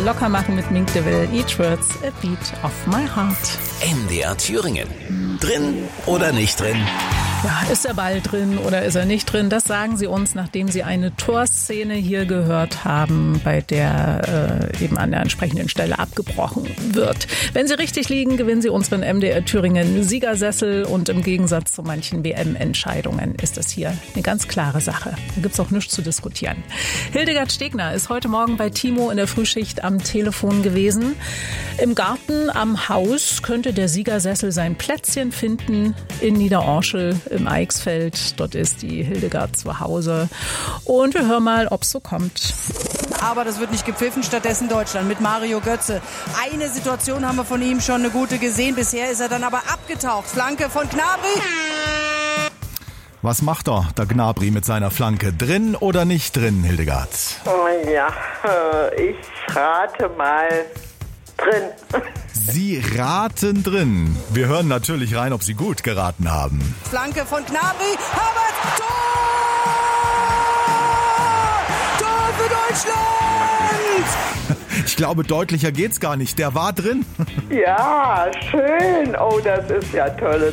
locker machen mit Mink DeVille. Each Word's a Beat of My Heart. MDR Thüringen. Drin oder nicht drin? Ja, ist der Ball drin oder ist er nicht drin? Das sagen Sie uns, nachdem Sie eine Torszene hier gehört haben, bei der eben an der entsprechenden Stelle abgebrochen wird. Wenn Sie richtig liegen, gewinnen Sie unseren MDR Thüringen Siegersessel und im Gegensatz zu manchen WM-Entscheidungen ist das hier eine ganz klare Sache. Da gibt's auch nichts zu diskutieren. Hildegard Stegner ist heute Morgen bei Timo in der Frühschicht am Telefon gewesen. Im Garten am Haus könnte der Siegersessel sein Plätzchen finden in Niederorschel im Eichsfeld. Dort ist die Hildegard zu Hause. Und wir hören mal, ob es so kommt. Aber das wird nicht gepfiffen, stattdessen Deutschland mit Mario Götze. Eine Situation haben wir von ihm schon eine gute gesehen. Bisher ist er dann aber abgetaucht. Flanke von Gnabry. Was macht der Gnabry mit seiner Flanke? Drin oder nicht drin, Hildegard? Ja, ich rate mal drin. Sie raten drin. Wir hören natürlich rein, ob Sie gut geraten haben. Flanke von Gnabry. Havertz. Tor! Tor für Deutschland! Ich glaube, deutlicher geht's gar nicht. Der war drin. Ja, schön. Oh, das ist ja tolle.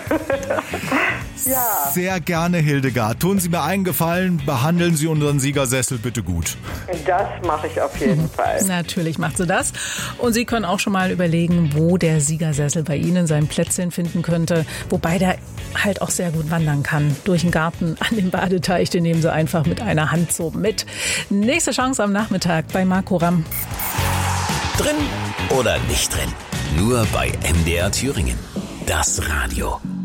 Ja. Sehr gerne, Hildegard. Tun Sie mir einen Gefallen, behandeln Sie unseren Siegersessel bitte gut. Das mache ich auf jeden Fall. Natürlich macht sie das. Und Sie können auch schon mal überlegen, wo der Siegersessel bei Ihnen sein Plätzchen finden könnte. Wobei der halt auch sehr gut wandern kann. Durch den Garten, an den Badeteich, den nehmen Sie einfach mit einer Hand so mit. Nächste Chance am Nachmittag bei Marco Ramm. Drin oder nicht drin? Nur bei MDR Thüringen. Das Radio.